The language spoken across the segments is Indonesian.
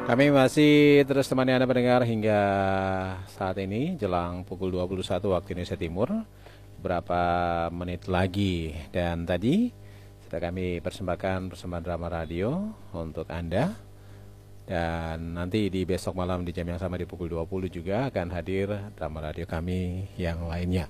Kami masih terus temani Anda pendengar hingga saat ini jelang pukul 21 waktu Indonesia Timur. Beberapa menit lagi dan tadi sudah kami persembahkan persembahan drama radio untuk Anda. Dan nanti di besok malam di jam yang sama di pukul 20 juga akan hadir drama radio kami yang lainnya.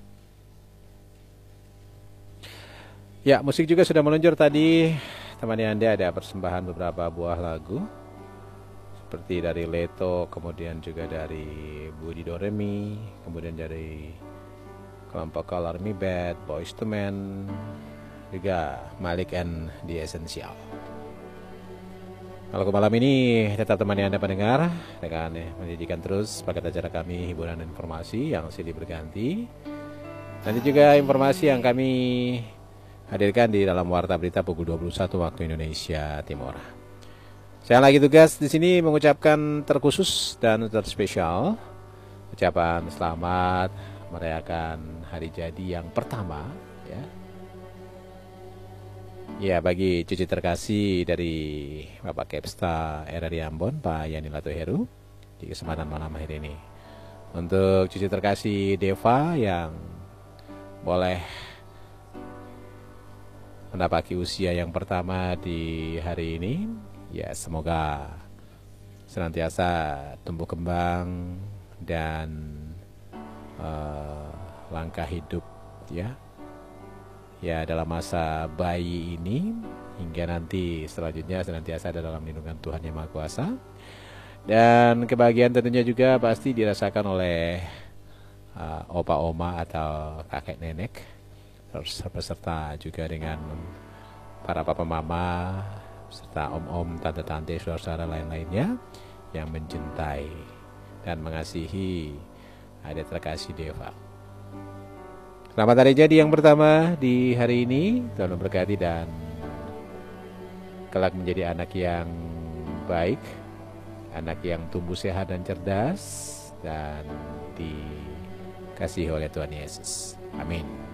Ya, musik juga sudah meluncur tadi. Temani Anda ada persembahan beberapa buah lagu seperti dari Leto, kemudian juga dari Budi Doremi, kemudian dari kelompok Color Me Bad, Boyz II Men, juga Malik and The Essential. Kalau ke malam ini tetap temani Anda pendengar dengan menyajikan terus paket acara kami hiburan dan informasi yang silih berganti. Nanti juga informasi yang kami hadirkan di dalam Warta Berita pukul 21 waktu Indonesia Timur. Saya lagi tugas di sini mengucapkan terkhusus dan terspesial ucapan selamat merayakan hari jadi yang pertama ya. Ya, bagi cucu terkasih dari Bapak Kepsta RRI Ambon, Pak Yani Latoheru, di kesempatan malam hari ini. Untuk cucu terkasih Deva yang boleh mendapati usia yang pertama di hari ini, ya semoga senantiasa tumbuh kembang dan langkah hidup ya dalam masa bayi ini hingga nanti selanjutnya senantiasa ada dalam lindungan Tuhan Yang Maha Kuasa. Dan kebahagiaan tentunya juga pasti dirasakan oleh opa oma atau kakek nenek, beserta juga dengan para papa mama serta om-om, tante-tante, saudara-saudara lain-lainnya yang mencintai dan mengasihi adik terkasih Deva. Selamat hari jadi yang pertama di hari ini. Tuhan memberkati dan kelak menjadi anak yang baik, anak yang tumbuh sehat dan cerdas dan dikasihi oleh Tuhan Yesus. Amin.